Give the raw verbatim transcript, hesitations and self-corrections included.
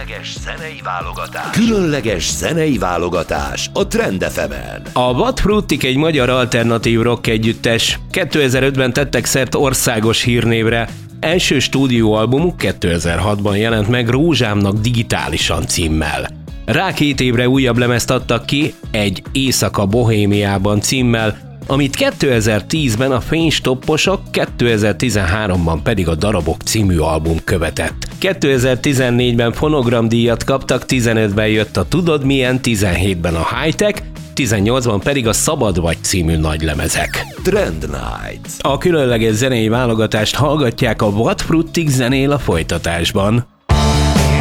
Különleges zenei válogatás. Különleges zenei válogatás a Trend ef emen. A Vad Fruttik egy magyar alternatív rock együttes. kétezer-ötben tettek szert országos hírnévre. Első stúdióalbumuk kétezer-hatban jelent meg Rózsámnak digitálisan címmel. Rá két évre újabb lemezt adtak ki, egy Éjszaka Bohémiában címmel, amit kétezer-tízben a Fénystopposok, kétezer-tizenháromban pedig a Darabok című album követett. kétezer-tizennégyben fonogramdíjat kaptak, tizenötben jött a Tudod milyen, tizenhétben a High-Tech, tizennyolcban pedig a Szabad vagy című nagylemezek. Trend Night. A különleges zenei válogatást hallgatják, a Vad Fruttik zenél a folytatásban.